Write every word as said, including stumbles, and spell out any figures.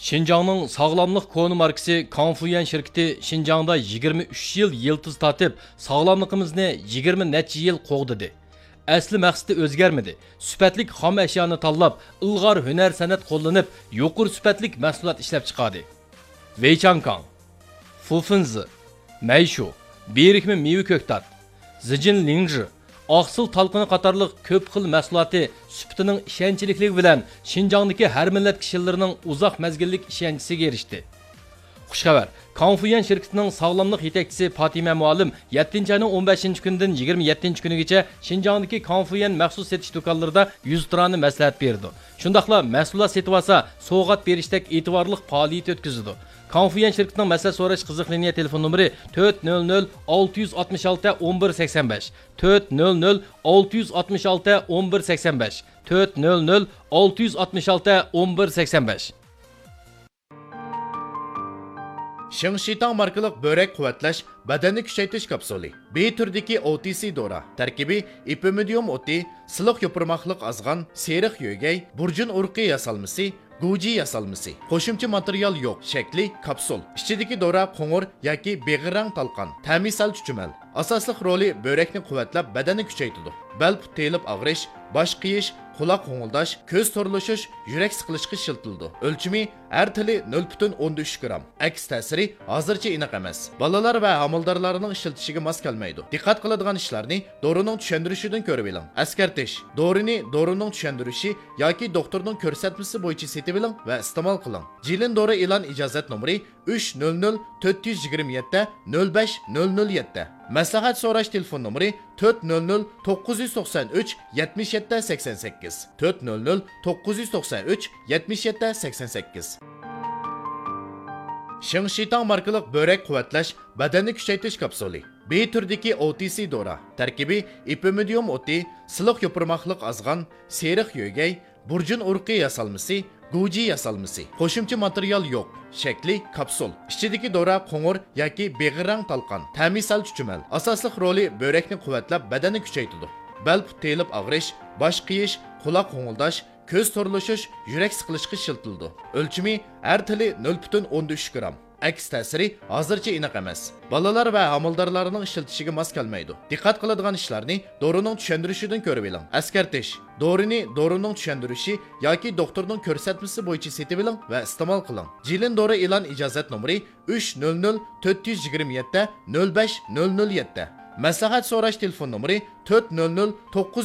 Şinjanның sağlamlıq konu markası Confucian şirketi Şinjangda yigirma uch yil yıldız tatib, sağlamlığımızı yigirma neçə yil qoğdidi. Asli maqsadi o'zgarmadi. Sifatlik xom eşyani tanlab, ilg'or hunar san'at qo'llanib, yuqori sifatlik mahsulot ishlab chiqadi. Weichangkang, Fufinzi, Meishu, berikmi meva ko'ktat, Zijin Lingzhi, Oqsil talqini qatorliq ko'p xil mahsuloti sifatining ishonchlikligi bilan Şinjangdagi har millat kishilarining uzoq mezgillik ishonchisiga erishdi. Xushxabar, Confucian şirketining sog'lomlik yetakchisi Fatima muallim yettinchi oyning o'n beshinchi kunidan yigirma yettinchi kunigacha Şinjangdagi Confucian maxsus setish do'konlarida yuz turani maslahat berdi. Shundaqla mahsulot setib olsa, sovg'at berishdek e'tiborli faoliyat o'tkazdi. Confucian şirketining maslahat so'rash qiziq liniya telefon nomeri to'rt nol nol olti yuz oltmish olti o'n bir sakson besh, to'rt nol nol olti yuz oltmish olti o'n bir sakson besh, to'rt nol nol olti yuz oltmish olti o'n bir sakson besh. Shingshitang markalik börek quvvatlash badanni kuchaytirish kapsuli. B turdagi O T C dora. Tarkibi ipimidium o'ti, siliq yopirmoqliq azg'an, seriq yo'gay, burjun urqi yasalmasi, guji yasalmasi. Qo'shimcha material yo'q. Shakli kapsul. Ichidagi dora qo'ng'ir yoki beg'irang talqon. Ta'misal chuchumal. Asosli roli börekni quvvatlab badanni kuchaytiradi. Bel telib og'rish, bosh qiyish, quloq qo'ng'ildash, ko'z to'rlashish, yurak siqilishga shiltildi. O'lchimi har tili nol butun o'n uch gram. Aks ta'siri hozircha aniq emas. Bolalar va homildorlarning ishiltishiga mos kelmaydi. Diqqat qiladigan ishlarni dorining tushuntirishidan ko'rib oling. Askartish: dorini dorining tushuntirishi yoki doktorning ko'rsatmasi bo'yicha setib oling va iste'mol qiling. Jilin dori e'lon ijozat nomeri uch nol nol to'rt yuz yigirma yetti nol besh nol nol yetti. Maslahat so'rash telefon nomeri to'rt nol nol to'qqiz yuz to'qson uch yetmish yetti sakson sakkiz, to'rt nol nol to'qqiz yuz to'qson uch yetmish yetti sakson sakkiz. Shingshitang markalik börek quvvatlash badanni kuchaytirish kapsuli. B turdagi O T C dora. Tarkibi ipimidium o'ti, siliq yopirmoqliq azg'an, seriq yo'gay, burjun urqi yasalmasi, guji yasalmasi. Qo'shimcha material yo'q. Shakli kapsul. Ichidagi dora qo'ng'ir yoki beg'irang talqon. Ta'misal chuchumal. Asosli roli börekni quvvatlab badanni kuchaytiradi. Bel telib og'rish, bosh qiyish, quloq qo'ng'ildash, ko'z to'rlashish, yurak siqilishga shiltildi. O'lchimi har tili nol butun o'n uch gram. Aks ta'siri hozircha aniq emas. Bolalar va homildorlarning ishiltishiga mos kelmaydi. Diqqat qiladigan ishlarni dorining tushuntirishidan ko'rib oling. Askartish: dorini dorining tushuntirishi yoki doktorning ko'rsatmasi bo'yicha setib oling va iste'mol qiling. Jilin dori e'lon ijozat nomeri uch nol nol to'rt yuz yigirma yetti nol besh nol nol yetti. Maslahat so'rash telefon nomeri to'rt nol nol to'qqiz